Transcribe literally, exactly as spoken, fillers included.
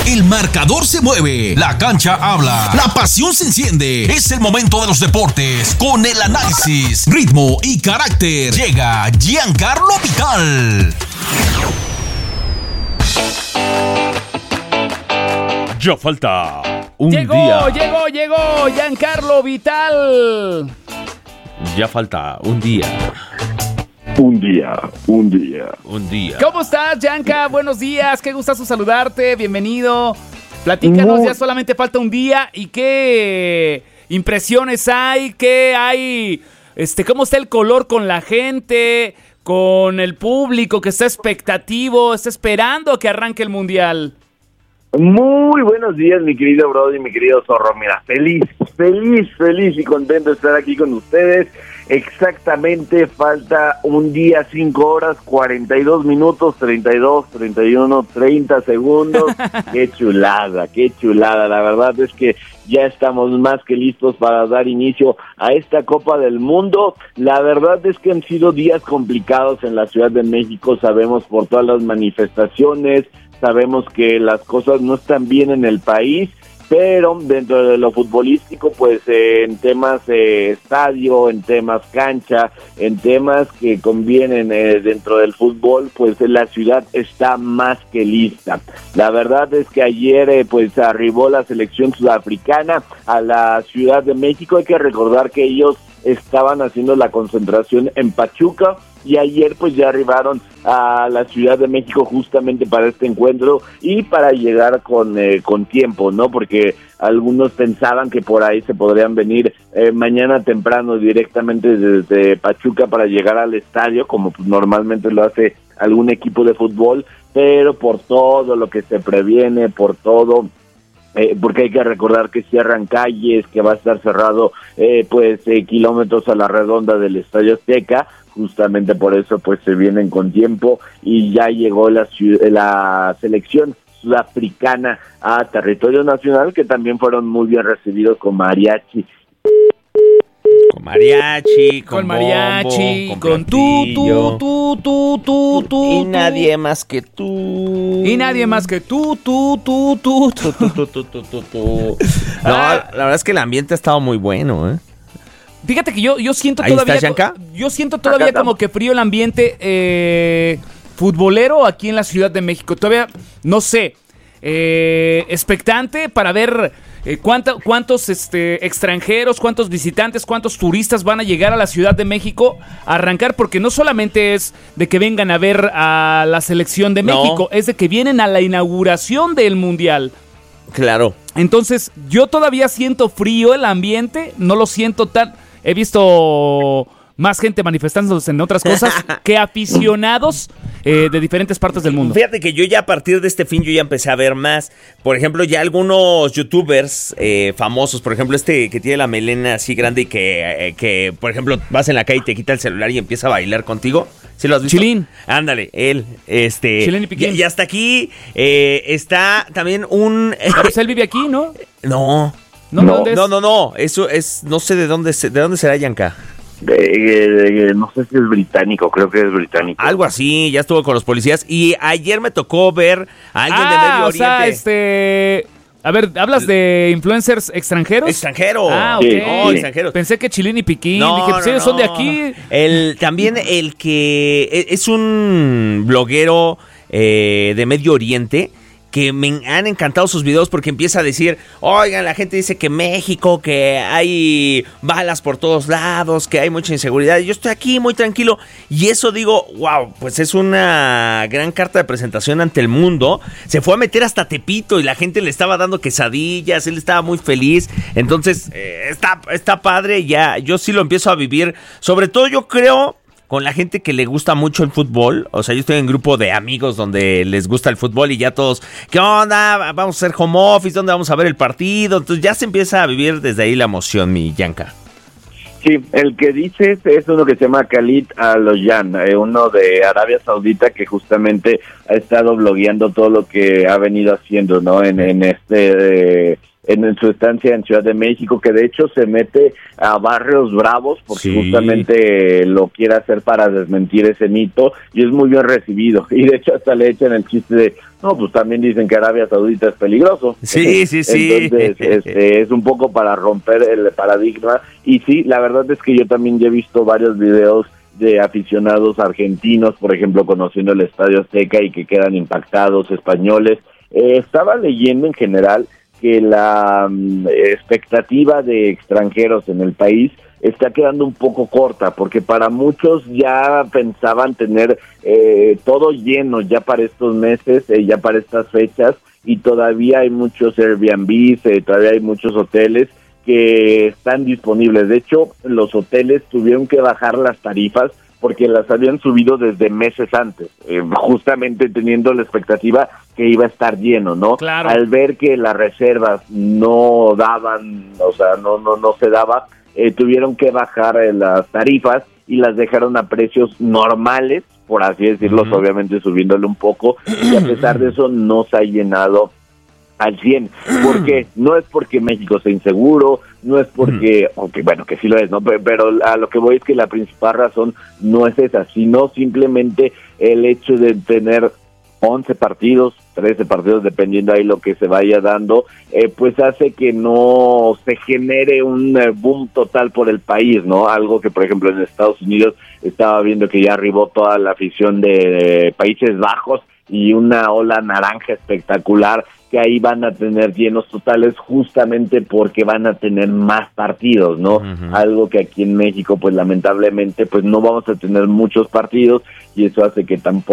El marcador se mueve, la cancha habla, la pasión se enciende. Es el momento de los deportes con el análisis, ritmo y carácter. Llega Giancarlo Vital. Ya falta un llegó, día. Llegó, llegó, Giancarlo Vital. Ya falta un día. Un día, un día. Un día. ¿Cómo estás, Gianca? Buenos días, qué gustazo saludarte, bienvenido. Platícanos, Muy... ya solamente falta un día. ¿Y qué impresiones hay? ¿Qué hay? Este, ¿cómo está el color con la gente? Con el público que está expectativo, está esperando que arranque el Mundial. Muy buenos días, mi querido Brody, mi querido Zorro. Mira, feliz, feliz, feliz y contento de estar aquí con ustedes. Exactamente, falta un día, cinco horas, cuarenta y dos minutos, treinta y dos, treinta y uno, treinta segundos. Qué chulada, qué chulada. La verdad es que ya estamos más que listos para dar inicio a esta Copa del Mundo. La verdad es que han sido días complicados en la Ciudad de México, sabemos por todas las manifestaciones, sabemos que las cosas no están bien en el país, pero dentro de lo futbolístico, pues eh, en temas eh, estadio, en temas cancha, en temas que convienen eh, dentro del fútbol, pues la ciudad está más que lista. La verdad es que ayer eh, pues arribó la selección sudafricana a la Ciudad de México. Hay que recordar que ellos estaban haciendo la concentración en Pachuca y ayer pues ya arribaron a la Ciudad de México justamente para este encuentro y para llegar con eh, con tiempo, ¿no? Porque algunos pensaban que por ahí se podrían venir eh, mañana temprano directamente desde Pachuca para llegar al estadio, como pues, normalmente lo hace algún equipo de fútbol, pero por todo lo que se previene, por todo... Eh, porque hay que recordar que cierran calles, que va a estar cerrado eh, pues eh, kilómetros a la redonda del Estadio Azteca, justamente por eso pues se vienen con tiempo y ya llegó la, la selección sudafricana a territorio nacional, que también fueron muy bien recibidos con mariachi. Con mariachi, con, con mariachi, bombo, con, con tú, tú, tú, tú, tú, tú. Y nadie más que tú. Y nadie más que tú, tú, tú, tú, tú, tú, tú, tú, tú, tú. No, la verdad es que el ambiente ha estado muy bueno, ¿eh? Fíjate que yo, yo siento ¿Ahí todavía... está, Gianca? Yo siento todavía como que frío el ambiente eh, futbolero aquí en la Ciudad de México. Todavía, no sé, eh, expectante para ver... Eh, ¿cuánta, ¿Cuántos este, extranjeros, cuántos visitantes, cuántos turistas van a llegar a la Ciudad de México a arrancar? Porque no solamente es de que vengan a ver a la selección de no. México, es de que vienen a la inauguración del Mundial. Claro. Entonces, yo todavía siento frío el ambiente, no lo siento tan... He visto más gente manifestándose en otras cosas que aficionados eh, de diferentes partes del mundo. Fíjate que yo ya a partir de este fin yo ya empecé a ver más. Por ejemplo, ya algunos youtubers eh, famosos, por ejemplo, este que tiene la melena así grande y que, eh, que, por ejemplo, vas en la calle y te quita el celular y empieza a bailar contigo. ¿Sí lo has visto? Chilín. Ándale, él. este Chilín y Piquín. Y, y hasta aquí eh, está también un... Ah, pues él vive aquí, ¿no? No. No, No, ¿dónde es? No, no, no. Eso es... No sé de dónde, de dónde será Gianca. Eh, eh, no sé si es británico, creo que es británico. Algo así, ya estuvo con los policías. Y ayer me tocó ver a alguien ah, de Medio o Oriente. sea, este... A ver, ¿hablas de influencers extranjeros? Extranjero. Ah, ok. Sí, No, sí. extranjeros. Pensé que Chilín y Piquín. No, Dije, pues no, ellos no. son de aquí. El, también el que es un bloguero eh, de Medio Oriente, que me han encantado sus videos porque empieza a decir, oigan, la gente dice que México, que hay balas por todos lados, que hay mucha inseguridad. Yo estoy aquí muy tranquilo. Y eso digo, wow, pues es una gran carta de presentación ante el mundo. Se fue a meter hasta Tepito y la gente le estaba dando quesadillas, él estaba muy feliz. Entonces, eh, está, está padre, ya, yo sí lo empiezo a vivir. Sobre todo yo creo... con la gente que le gusta mucho el fútbol. O sea, yo estoy en un grupo de amigos donde les gusta el fútbol y ya todos, ¿qué onda? Vamos a hacer home office, ¿dónde vamos a ver el partido? Entonces ya se empieza a vivir desde ahí la emoción, mi Gianca. Sí, el que dices es uno que se llama Khalid Al-Oyan, eh, uno de Arabia Saudita que justamente ha estado blogueando todo lo que ha venido haciendo, ¿no? En, en este... Eh, En, en su estancia en Ciudad de México, que de hecho se mete a barrios bravos porque sí. justamente lo quiere hacer para desmentir ese mito y es muy bien recibido y de hecho hasta le echan el chiste de no, pues también dicen que Arabia Saudita es peligroso. Sí, sí, sí. Entonces, este, es un poco para romper el paradigma. Y sí, la verdad es que yo también ya he visto varios videos de aficionados argentinos, por ejemplo, conociendo el Estadio Azteca y que quedan impactados, españoles. Eh, estaba leyendo en general que la um, expectativa de extranjeros en el país está quedando un poco corta, porque para muchos ya pensaban tener eh, todo lleno ya para estos meses, eh, ya para estas fechas, y todavía hay muchos Airbnbs, eh, todavía hay muchos hoteles que están disponibles. De hecho, los hoteles tuvieron que bajar las tarifas porque las habían subido desde meses antes, eh, justamente teniendo la expectativa que iba a estar lleno, ¿no? Claro. Al ver que las reservas no daban, o sea, no no no se daba, eh, tuvieron que bajar eh, las tarifas y las dejaron a precios normales, por así decirlo, uh-huh. obviamente subiéndole un poco, y a pesar de eso no se ha llenado al cien, porque no es porque México sea inseguro, no es porque, aunque bueno, que sí lo es, ¿no? Pero, pero a lo que voy es que la principal razón no es esa, sino simplemente el hecho de tener once partidos, trece partidos, dependiendo ahí lo que se vaya dando, eh, pues hace que no se genere un eh, boom total por el país, ¿no? Algo que, por ejemplo, en Estados Unidos estaba viendo que ya arribó toda la afición de, de Países Bajos y una ola naranja espectacular, que ahí van a tener llenos totales justamente porque van a tener más partidos, ¿no? Uh-huh. Algo que aquí en México, pues lamentablemente, pues no vamos a tener muchos partidos y eso hace que tampoco